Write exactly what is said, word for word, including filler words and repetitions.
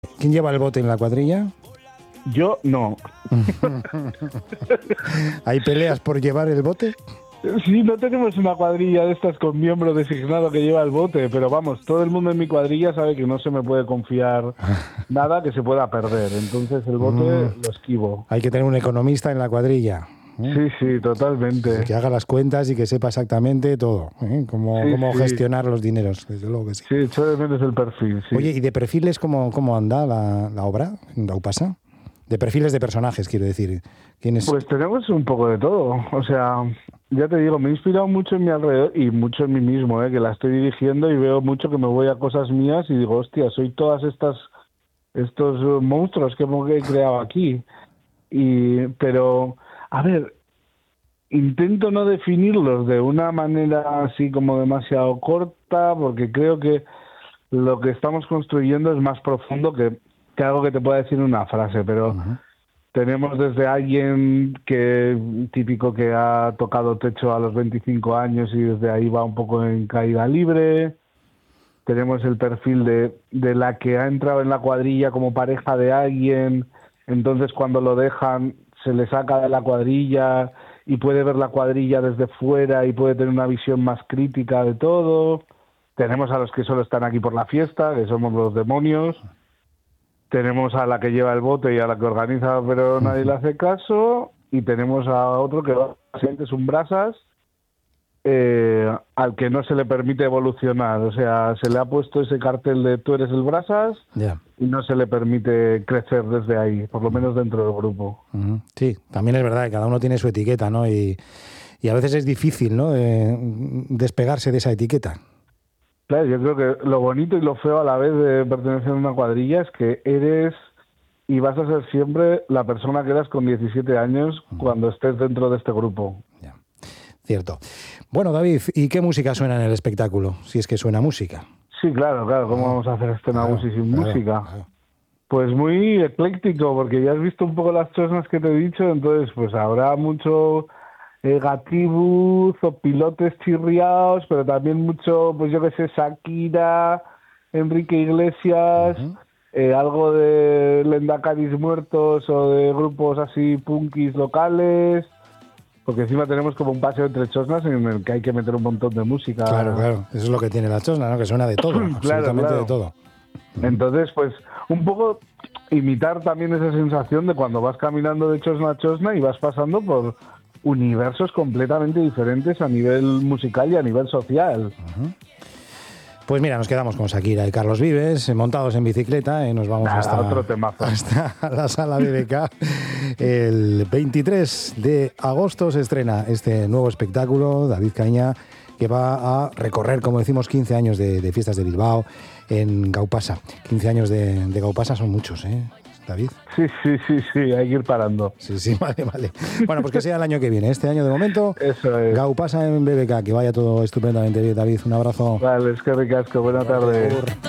¿Quién lleva el bote en la cuadrilla? Yo no. ¿Hay peleas por llevar el bote? Sí, no tenemos una cuadrilla de estas con miembro designado que lleva el bote, pero vamos, todo el mundo en mi cuadrilla sabe que no se me puede confiar nada que se pueda perder, entonces el bote Mm. lo esquivo. Hay que tener un economista en la cuadrilla. ¿eh? Sí, sí, totalmente. Que haga las cuentas y que sepa exactamente todo, ¿eh? Cómo, Sí, cómo sí. gestionar los dineros, desde luego que sí. Sí, echo de menos el perfil, sí. Oye, ¿y de perfiles cómo, cómo anda la, la obra en Gaupasa? De perfiles de personajes, quiero decir. ¿Quiénes? Pues tenemos un poco de todo, o sea, ya te digo, me he inspirado mucho en mi alrededor y mucho en mí mismo, ¿eh? Que la estoy dirigiendo y veo mucho que me voy a cosas mías y digo, hostia, soy todas estas estos uh, monstruos que hemos he creado aquí. Y pero, a ver, intento no definirlos de una manera así como demasiado corta, porque creo que lo que estamos construyendo es más profundo que, que algo que te pueda decir en una frase, pero Uh-huh. tenemos desde alguien que típico que ha tocado techo a los veinticinco años y desde ahí va un poco en caída libre. Tenemos el perfil de, de la que ha entrado en la cuadrilla como pareja de alguien, entonces cuando lo dejan se le saca de la cuadrilla y puede ver la cuadrilla desde fuera y puede tener una visión más crítica de todo. Tenemos a los que solo están aquí por la fiesta, que somos los demonios. Tenemos a la que lleva el bote y a la que organiza pero nadie le hace caso. Y tenemos a otro que básicamente es un brasas, eh, al que no se le permite evolucionar. O sea, se le ha puesto ese cartel de tú eres el brasas Ya. y no se le permite crecer desde ahí, por lo menos dentro del grupo. Uh-huh. Sí, también es verdad que cada uno tiene su etiqueta, ¿no? Y, y a veces es difícil, ¿no? Eh, despegarse de esa etiqueta. Claro, yo creo que lo bonito y lo feo a la vez de pertenecer a una cuadrilla es que eres y vas a ser siempre la persona que eras con diecisiete años cuando estés dentro de este grupo. Ya. Cierto. Bueno, David, ¿y qué música suena en el espectáculo? Si es que suena música. Sí, claro, claro, ¿cómo vamos a hacer este Claro, Nabusi sin claro, música? claro. Pues muy ecléctico, porque ya has visto un poco las chosnas que te he dicho, entonces pues habrá mucho eh, gatibus o pilotes chirriados, pero también mucho, pues yo qué sé, Shakira, Enrique Iglesias, Uh-huh. eh, algo de Lendacaris muertos o de grupos así punkis locales, porque encima tenemos como un paseo entre chosnas en el que hay que meter un montón de música. Claro, claro. Eso es lo que tiene la chosna, ¿no? Que suena de todo, Claro, absolutamente claro. de todo. Entonces, pues, un poco imitar también esa sensación de cuando vas caminando de chosna a chosna y vas pasando por universos completamente diferentes a nivel musical y a nivel social. Pues mira, nos quedamos con Shakira y Carlos Vives, eh, montados en bicicleta, y nos vamos Nada, hasta, otro temazo. hasta la sala B B K. El veintitrés de agosto se estrena este nuevo espectáculo, David Caña, que va a recorrer, como decimos, quince años de, de fiestas de Bilbao en Gaupasa. quince años de, de Gaupasa son muchos, ¿eh, David? Sí, sí, sí, sí, hay que ir parando. Sí, sí, vale, vale. Bueno, pues que sea el año que viene. Este año, de momento, Eso es. Gaupasa en B B K. Que vaya todo estupendamente bien, David. Un abrazo. Vale, es que ricasco, buena tarde.